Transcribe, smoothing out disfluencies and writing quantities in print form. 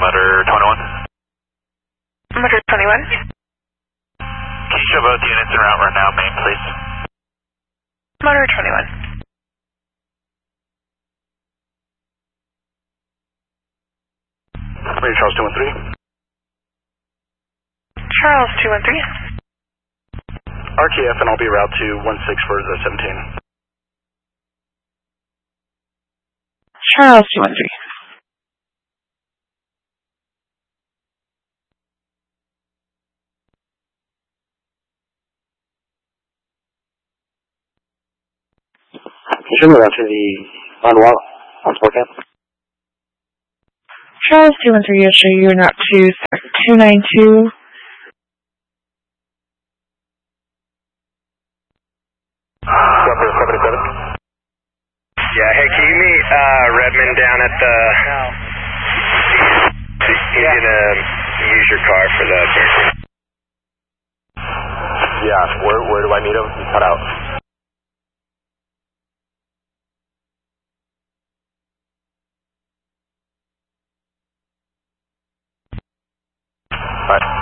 Motor 21. Motor 21. Can you show both units en route right now, main, please? Motor 21. Ready, Charles 213. Charles 213. RTF, and I'll be route to 16 for the 17. Charles 213. Show me route to the on sport camp. Charles 213, I'll show you an out to 292. Yeah, hey, can you meet Redmond down at the... He's gonna use your car for the... Yeah, where do I meet him? He cut out. All right.